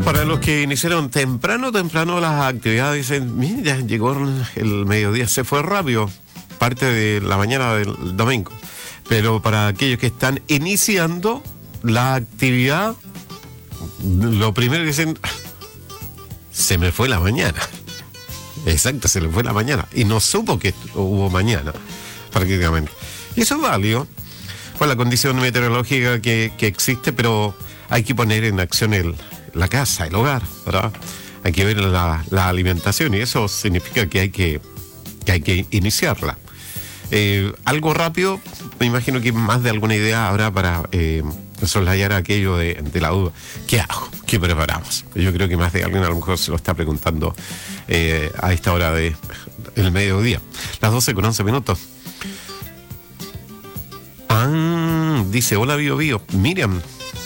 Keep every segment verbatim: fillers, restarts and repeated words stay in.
Para los que iniciaron temprano, temprano las actividades, dicen, mira, ya llegó el mediodía, se fue rápido, parte de la mañana del domingo. Pero para aquellos que están iniciando la actividad, lo primero que dicen, se me fue la mañana. Exacto, se le fue la mañana. Y no supo que hubo mañana, prácticamente. Y eso es válido por la condición meteorológica que, que existe, pero hay que poner en acción el, la casa, el hogar, ¿verdad? Hay que ver la, la alimentación y eso significa que hay que, que, hay que iniciarla. Eh, algo rápido, me imagino que más de alguna idea habrá para eh, soslayar aquello de, de la duda. ¿Qué hago? ¿Qué preparamos? Yo creo que más de alguien a lo mejor se lo está preguntando eh, a esta hora de el mediodía. Las doce con once minutos. Ah, dice, hola Bio Bio. Miriam,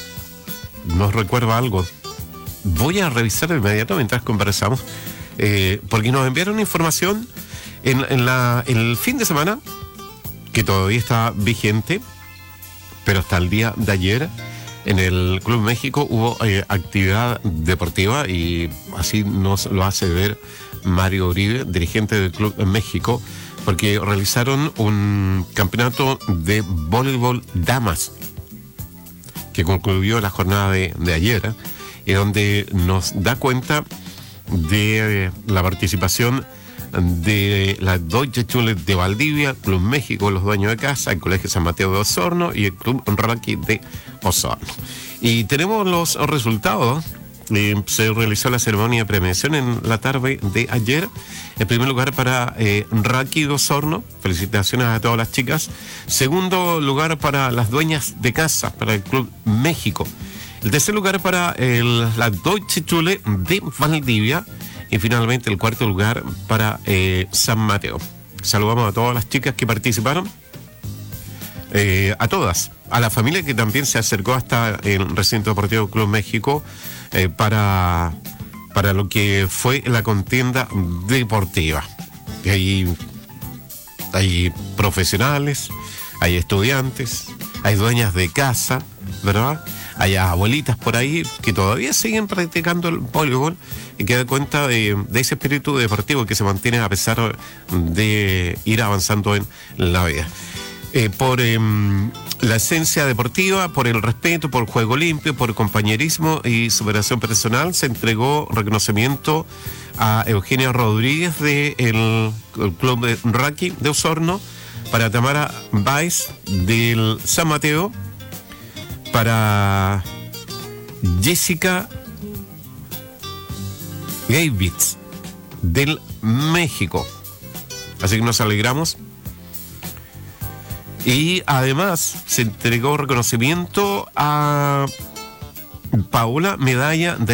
nos recuerda algo. Voy a revisar de inmediato mientras conversamos, eh, porque nos enviaron información en, en, la, en el fin de semana, que todavía está vigente, pero hasta el día de ayer, en el Club México hubo eh, actividad deportiva y así nos lo hace ver Mario Uribe, dirigente del Club México, porque realizaron un campeonato de voleibol damas que concluyó la jornada de, de ayer, y donde nos da cuenta de eh, la participación de la Deutsche Schule de Valdivia, Club México, los dueños de casa, el Colegio San Mateo de Osorno y el Club Raki de Osorno. Y tenemos los resultados. Eh, se realizó la ceremonia de premiación en la tarde de ayer. En primer lugar para eh, Raki de Osorno, felicitaciones a todas las chicas. Segundo lugar para las dueñas de casa, para el Club México. El tercer lugar para el, la Deutsche Schule de Valdivia. Y finalmente el cuarto lugar para eh, San Mateo. Saludamos a todas las chicas que participaron. Eh, a todas. A la familia que también se acercó hasta el Recinto Deportivo Club México eh, para, para lo que fue la contienda deportiva. Y hay, hay profesionales, hay estudiantes, hay dueñas de casa, ¿verdad? Hay abuelitas por ahí que todavía siguen practicando el voleibol y que da cuenta de, de ese espíritu deportivo que se mantiene a pesar de ir avanzando en la vida. Eh, por eh, la esencia deportiva, por el respeto, por el juego limpio, por el compañerismo y superación personal, se entregó reconocimiento a Eugenia Rodríguez del de el Club de Raki de Osorno, para Tamara Baez del San Mateo, para Jessica Gavitz del México. Así que nos alegramos. Y además se entregó reconocimiento a Paola Medalla de